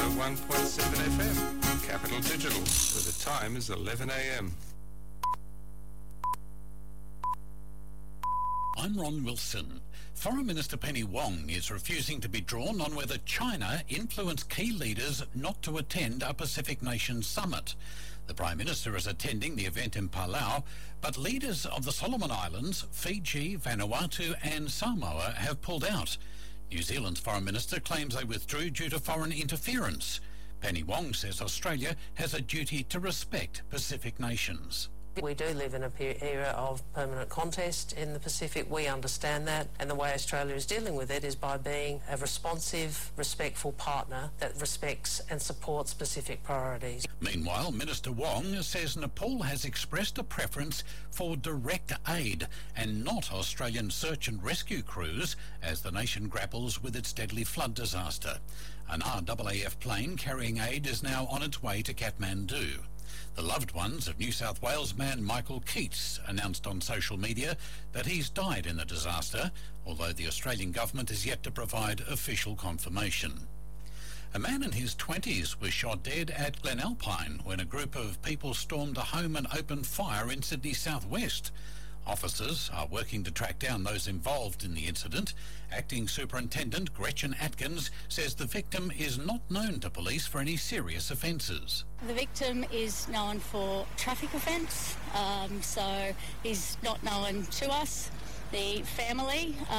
101.7 FM, Capital Digital, where the time is 11 a.m. I'm Ron Wilson. Foreign Minister Penny Wong is refusing to be drawn on whether China influenced key leaders not to attend a Pacific Nations summit. The Prime Minister is attending the event in Palau, but leaders of the Solomon Islands, Fiji, Vanuatu and Samoa have pulled out. New Zealand's Foreign Minister claims they withdrew due to foreign interference. Penny Wong says Australia has a duty to respect Pacific nations. We do live in an era of permanent contest in the Pacific. We understand that, and the way Australia is dealing with it is by being a responsive, respectful partner that respects and supports Pacific priorities. Meanwhile, Minister Wong says Nepal has expressed a preference for direct aid and not Australian search and rescue crews as the nation grapples with its deadly flood disaster. An RAAF plane carrying aid is now on its way to Kathmandu. The loved ones of New South Wales man Michael Keats announced on social media that he's died in the disaster, although the Australian government is yet to provide official confirmation. A man in his 20s was shot dead at Glenalpine when a group of people stormed a home and opened fire in Sydney southwest. Officers are working to track down those involved in the incident. Acting Superintendent Gretchen Atkins says the victim is not known to police for any serious offences. The victim is known for traffic offence, so he's not known to us. The family